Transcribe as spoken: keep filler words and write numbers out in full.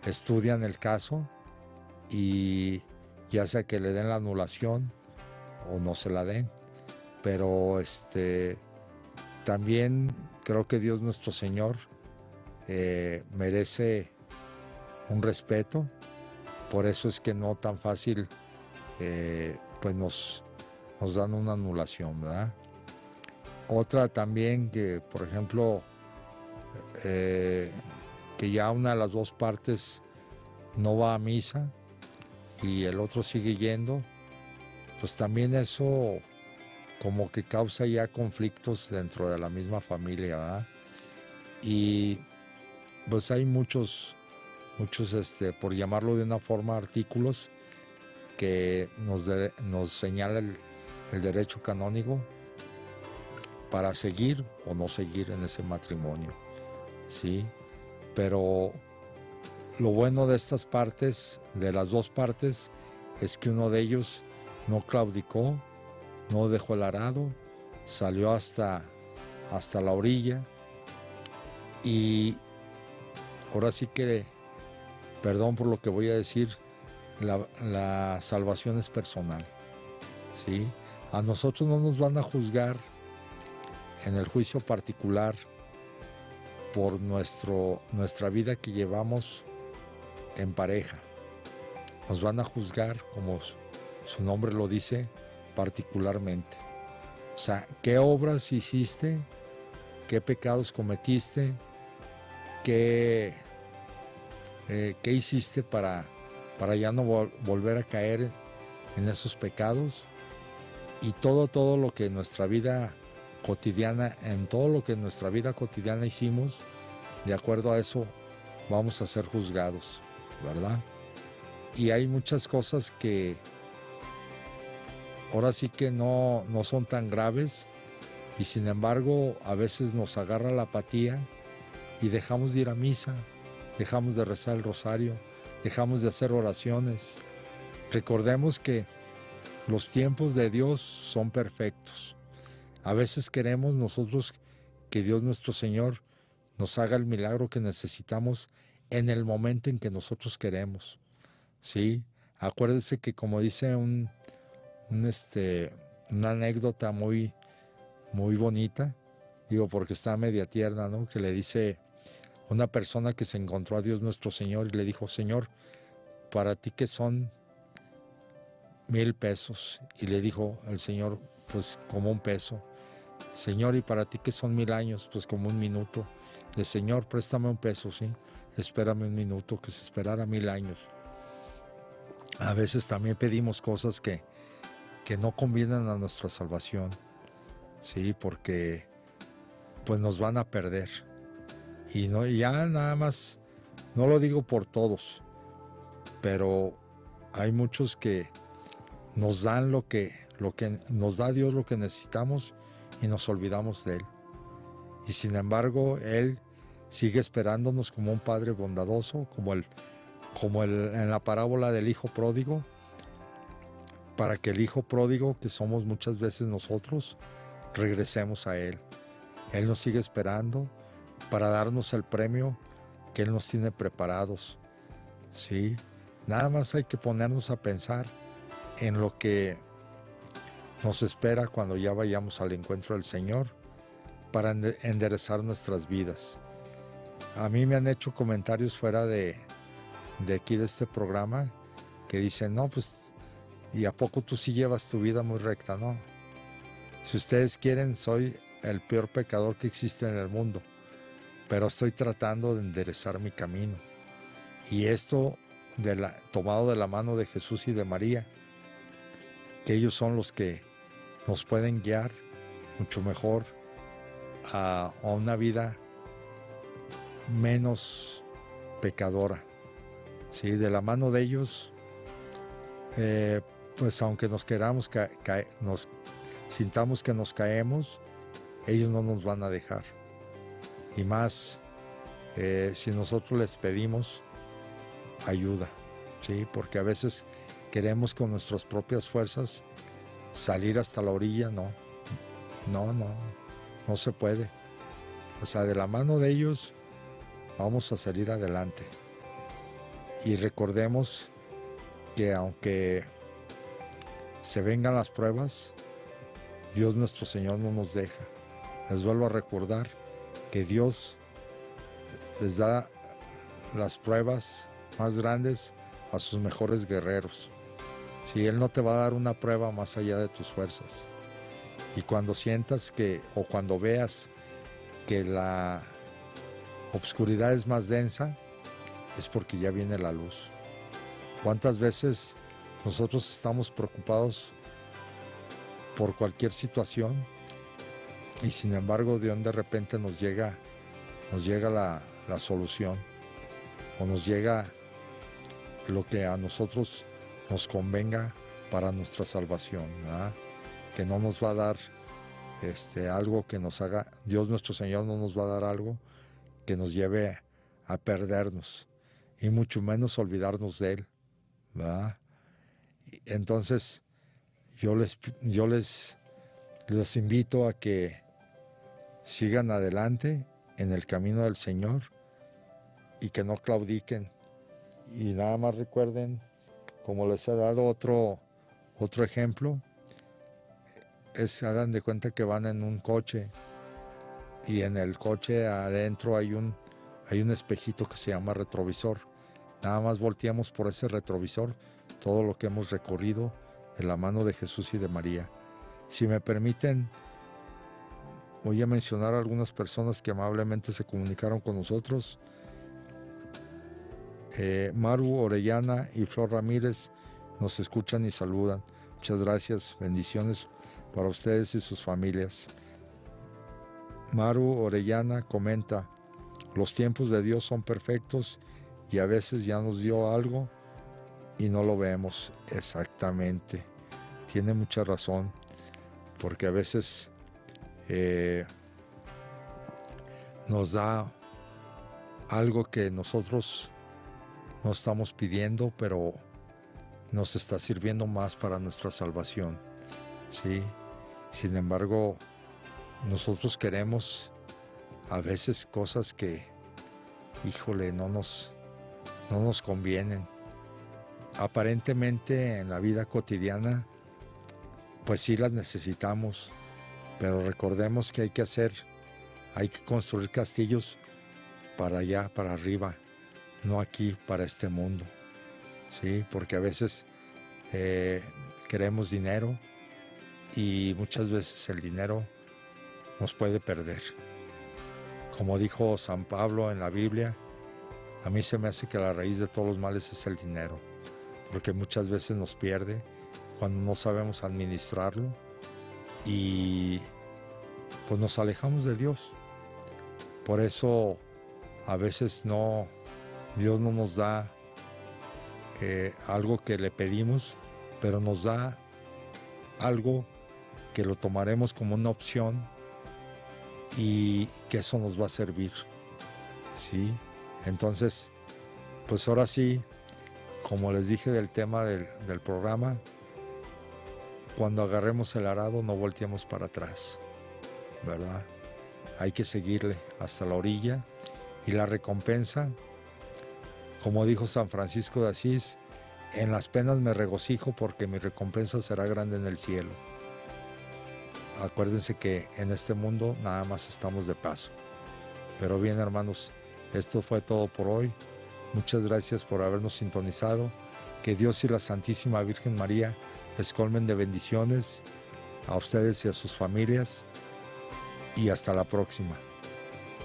estudian el caso y ya sea que le den la anulación o no se la den. Pero este también creo que Dios nuestro Señor eh, merece un respeto. Por eso es que no tan fácil eh, pues nos, nos dan una anulación, ¿verdad? Otra también que, por ejemplo, eh, que ya una de las dos partes no va a misa y el otro sigue yendo, pues también eso como que causa ya conflictos dentro de la misma familia, ¿verdad? Y pues hay muchos, muchos, este, por llamarlo de una forma, artículos que nos, de, nos señala el, el derecho canónico para seguir o no seguir en ese matrimonio, ¿sí? Pero lo bueno de estas partes, de las dos partes, es que uno de ellos no claudicó, no dejó el arado, salió hasta, hasta la orilla y ahora sí que, perdón por lo que voy a decir, la, la salvación es personal, ¿sí? A nosotros no nos van a juzgar en el juicio particular por nuestro, nuestra vida que llevamos en pareja. Nos van a juzgar, como su nombre lo dice, particularmente. O sea, ¿qué obras hiciste? ¿Qué pecados cometiste? ¿Qué, eh, qué hiciste para, para ya no vol- volver a caer en esos pecados? Y todo, todo lo que en nuestra vida cotidiana, en todo lo que en nuestra vida cotidiana hicimos, de acuerdo a eso vamos a ser juzgados, ¿verdad? Y hay muchas cosas que ahora sí que no, no son tan graves y sin embargo a veces nos agarra la apatía y dejamos de ir a misa, dejamos de rezar el rosario, dejamos de hacer oraciones. Recordemos que los tiempos de Dios son perfectos. A veces queremos nosotros que Dios nuestro Señor nos haga el milagro que necesitamos en el momento en que nosotros queremos, ¿sí? Acuérdese que, como dice un, un este, una anécdota muy, muy bonita, digo porque está media tierna, ¿no? Que le dice una persona que se encontró a Dios nuestro Señor y le dijo: Señor, ¿para ti qué son mil pesos? Y le dijo el Señor: pues como un peso. Señor, ¿y para ti qué son mil años? Pues como un minuto. Le Señor, préstame un peso, ¿sí? Espérame un minuto, que se esperara mil años. A veces también pedimos cosas que, que no convienen a nuestra salvación, ¿sí? Porque pues nos van a perder. Y no, y ya nada más, no lo digo por todos, pero hay muchos que nos dan lo que, lo que nos da Dios, lo que necesitamos, y nos olvidamos de Él. Y sin embargo, Él sigue esperándonos como un Padre bondadoso, como, el, como el, en la parábola del Hijo Pródigo, para que el Hijo Pródigo, que somos muchas veces nosotros, regresemos a Él. Él nos sigue esperando para darnos el premio que Él nos tiene preparados, ¿sí? Nada más hay que ponernos a pensar en lo que nos espera cuando ya vayamos al encuentro del Señor, para enderezar nuestras vidas. A mí me han hecho comentarios fuera de, de aquí de este programa que dicen: no, pues, ¿y a poco tú sí llevas tu vida muy recta? No. Si ustedes quieren, soy el peor pecador que existe en el mundo, pero estoy tratando de enderezar mi camino. Y esto de la, tomado de la mano de Jesús y de María, que ellos son los que nos pueden guiar mucho mejor a, a una vida menos pecadora, ¿sí? De la mano de ellos, eh, pues aunque nos queramos ca ca nos sintamos que nos caemos, ellos no nos van a dejar. Y más eh, si nosotros les pedimos ayuda, ¿sí? Porque a veces queremos con nuestras propias fuerzas salir hasta la orilla. No, no, no, no se puede. O sea, de la mano de ellos vamos a salir adelante. Y recordemos que aunque se vengan las pruebas, Dios nuestro Señor no nos deja. Les vuelvo a recordar que Dios les da las pruebas más grandes a sus mejores guerreros. Si Él no te va a dar una prueba más allá de tus fuerzas. Y cuando sientas que, o cuando veas que la obscuridad es más densa, es porque ya viene la luz. ¿Cuántas veces nosotros estamos preocupados por cualquier situación y sin embargo de donde de repente nos llega, nos llega la, la solución, o nos llega lo que a nosotros nos convenga para nuestra salvación, ¿verdad? Que no nos va a dar este, algo que nos haga, Dios nuestro Señor no nos va a dar algo que nos lleve a perdernos, y mucho menos olvidarnos de Él, ¿verdad? Entonces yo les, yo les, los invito a que sigan adelante en el camino del Señor y que no claudiquen. Y nada más recuerden, como les he dado otro, otro ejemplo, es, hagan de cuenta que van en un coche y en el coche adentro hay un, hay un espejito que se llama retrovisor. Nada más volteamos por ese retrovisor todo lo que hemos recorrido en la mano de Jesús y de María. Si me permiten, voy a mencionar a algunas personas que amablemente se comunicaron con nosotros. Eh, Maru Orellana y Flor Ramírez nos escuchan y saludan. Muchas gracias, bendiciones para ustedes y sus familias. Maru Orellana comenta: los tiempos de Dios son perfectos y a veces ya nos dio algo y no lo vemos. Exactamente, tiene mucha razón, porque a veces eh, nos da algo que nosotros no estamos pidiendo, pero nos está sirviendo más para nuestra salvación, ¿sí? Sin embargo, nosotros queremos a veces cosas que, híjole, no nos, no nos convienen. Aparentemente en la vida cotidiana, pues sí las necesitamos, pero recordemos que hay que hacer, hay que construir castillos para allá, para arriba, no aquí, para este mundo, ¿sí? Porque a veces eh, queremos dinero y muchas veces el dinero nos puede perder. Como dijo San Pablo en la Biblia, a mí se me hace que la raíz de todos los males es el dinero, porque muchas veces nos pierde cuando no sabemos administrarlo y pues nos alejamos de Dios. Por eso a veces no, Dios no nos da eh, algo que le pedimos, pero nos da algo que lo tomaremos como una opción y que eso nos va a servir, ¿sí? Entonces, pues ahora sí, como les dije del tema del, del programa, cuando agarremos el arado no volteemos para atrás, ¿verdad? Hay que seguirle hasta la orilla, y la recompensa, como dijo San Francisco de Asís, en las penas me regocijo porque mi recompensa será grande en el cielo. Acuérdense que en este mundo nada más estamos de paso. Pero bien, hermanos, esto fue todo por hoy. Muchas gracias por habernos sintonizado. Que Dios y la Santísima Virgen María les colmen de bendiciones a ustedes y a sus familias. Y hasta la próxima.